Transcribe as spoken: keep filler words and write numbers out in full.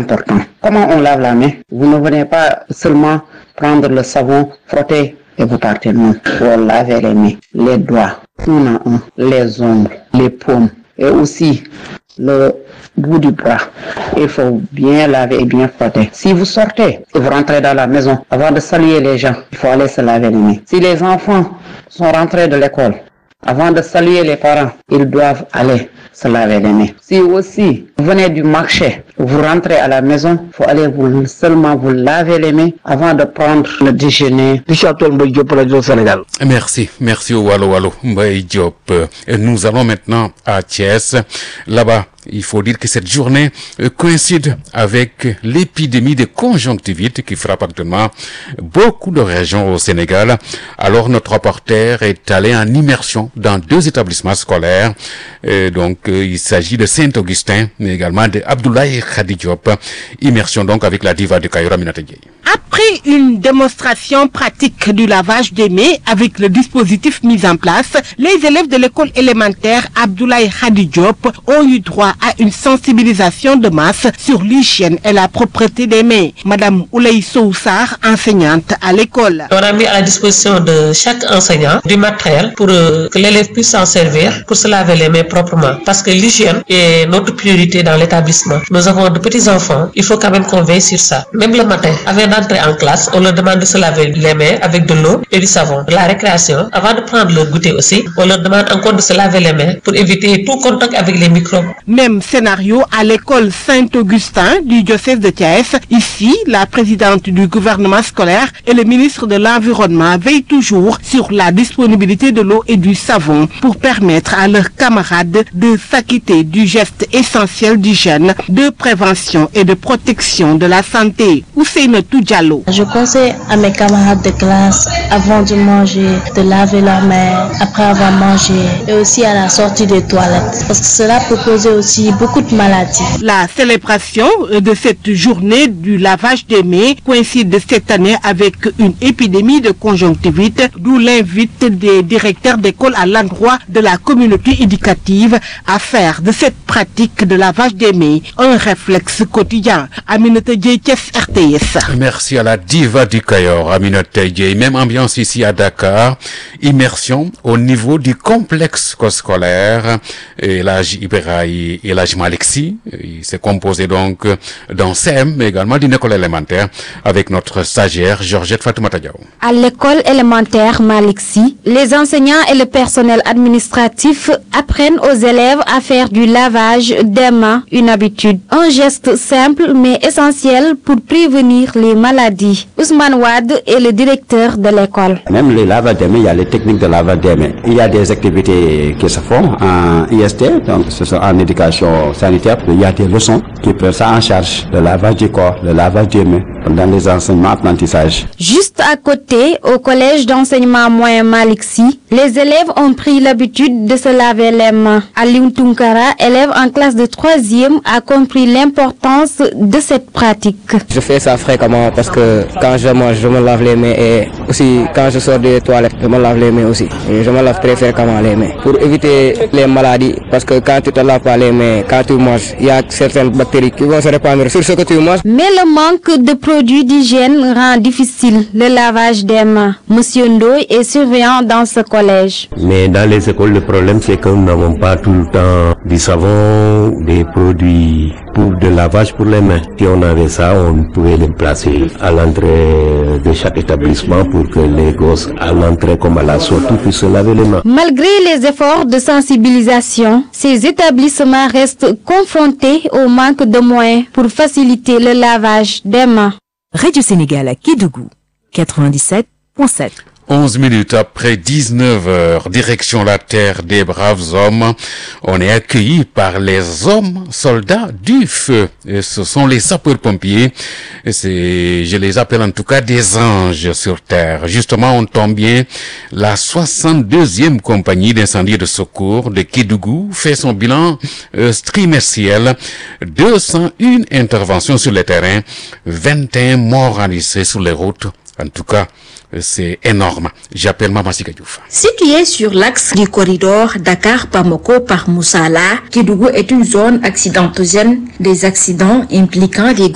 important. Comment on lave la main? Vous ne venez pas seulement prendre le savon, frotter et vous partez. Non, vous lavez les mains, les doigts, un à un, les ongles, les paumes et aussi le bout du bras. Il faut bien laver et bien frotter. Si vous sortez et vous rentrez dans la maison, avant de saluer les gens, il faut aller se laver les mains. Si les enfants sont rentrés de l'école, avant de saluer les parents, ils doivent aller se laver les mains. Si aussi vous venez du marché, vous rentrez à la maison, il faut aller vous, seulement vous laver les mains avant de prendre le déjeuner. Merci, merci au Wallo Wallo Mbaye Diop. Nous allons maintenant à Thiès. Là-bas, il faut dire que cette journée coïncide avec l'épidémie de conjonctivite qui frappe actuellement beaucoup de régions au Sénégal. Alors notre reporter est allé en immersion dans deux établissements scolaires. Et donc il s'agit de Saint-Augustin, mais également de Abdoulaye Khady Diop. Immersion donc avec la diva de Kayor Aminata Dieye. Après une démonstration pratique du lavage des mains avec le dispositif mis en place, les élèves de l'école élémentaire Abdoulaye Khady Diop ont eu droit à une sensibilisation de masse sur l'hygiène et la propreté des mains. Madame Oulay Soussar, enseignante à l'école. On a mis à la disposition de chaque enseignant du matériel pour euh, que l'élève puisse s'en servir pour se laver les mains proprement. Parce que l'hygiène est notre priorité dans l'établissement. Nous avons de petits enfants, il faut quand même qu'on veille sur ça. Même le matin, avant d'entrer en classe, on leur demande de se laver les mains avec de l'eau et du savon. La récréation, avant de prendre le goûter aussi, on leur demande encore de se laver les mains pour éviter tout contact avec les microbes. Même scénario à l'école Saint-Augustin du diocèse de Thiès. Ici, la présidente du gouvernement scolaire et le ministre de l'Environnement veillent toujours sur la disponibilité de l'eau et du savon pour permettre à leurs camarades de s'acquitter du geste essentiel d'hygiène, de prévention et de protection de la santé. Ousseynatou Diallo. Je conseille à mes camarades de classe, avant de manger, de laver leurs mains, après avoir mangé, et aussi à la sortie des toilettes. Parce que cela peut causer aussi beaucoup de maladies. La célébration de cette journée du lavage des mains coïncide cette année avec une épidémie de conjonctivite, d'où l'invite des directeurs d'école à l'endroit de la communauté éducative à faire de cette pratique de lavage des mains un réflexe quotidien. Aminata Dieye, R T S. Merci à la diva du Kayor, Aminata Dieye. Même ambiance ici à Dakar. Immersion au niveau du complexe scolaire. Et l'âge Ibrahim et l'âge Malexi. Il s'est composé donc d'un C M, mais également d'une école élémentaire avec notre stagiaire Georgette Fatoumata Diaw. À l'école élémentaire Malexi, les enseignants et le personnel administratif apprennent aux élèves à faire du lavage des mains, une habitude. Un geste simple mais essentiel pour prévenir les maladies. Ousmane Wade est le directeur de l'école. Même le lavage des mains, il y a les techniques de lavage des mains. Il y a des activités qui se font en I S T, donc ce sont en éducation sanitaire. Il y a des leçons qui prennent ça en charge, le lavage du corps, le lavage des mains, dans les enseignements apprentissages. Juste à côté, au collège d'enseignement moyen Malixi, les élèves ont pris l'habitude de se laver les mains. Alioune Tunkara, élève en classe de troisième, a compris l'importance de cette pratique. Je fais ça fréquemment parce que quand je mange, je me lave les mains et aussi quand je sors des toilettes, je me lave les mains aussi. Et je me lave très fréquemment les mains pour éviter les maladies parce que quand tu te laves pas les mains, quand tu manges, il y a certaines bactéries qui vont se répandre sur ce que tu manges. Mais le manque de produits d'hygiène rend difficile le lavage des mains. Monsieur Ndoye est surveillant dans ce collège. Mais dans les écoles, le problème c'est que nous n'avons pas tout le temps du savon, des produits pour de lavage pour les mains. Si on avait ça, on pouvait les placer à l'entrée de chaque établissement pour que les gosses à l'entrée comme à la sortie puissent se laver les mains. Malgré les efforts de sensibilisation, ces établissements restent confrontés au manque de moyens pour faciliter le lavage des mains. Radio Sénégal à Kédougou, quatre-vingt-dix-sept virgule sept. onze minutes après dix-neuf heures, direction la terre des braves hommes. On est accueillis par les hommes soldats du feu. Et ce sont les sapeurs-pompiers. C'est, je les appelle en tout cas des anges sur terre. Justement, on tombe bien. La soixante-deuxième compagnie d'incendie et de secours de Kédougou fait son bilan euh, trimestriel. deux cent un interventions sur le terrain, vingt et un morts enregistrés sur les routes. En tout cas, c'est énorme. J'appelle Maman Sika Diouf. Située sur l'axe du corridor Dakar-Bamako par Moussala, Kédougou est une zone accidentogène. Des accidents impliquant des